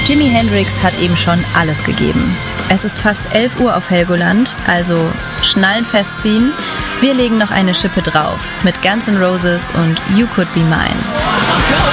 Jimi Hendrix hat eben schon alles gegeben. Es ist fast 11 Uhr auf Helgoland, also Schnallen festziehen. Wir legen noch eine Schippe drauf mit Guns N' Roses und You Could Be Mine.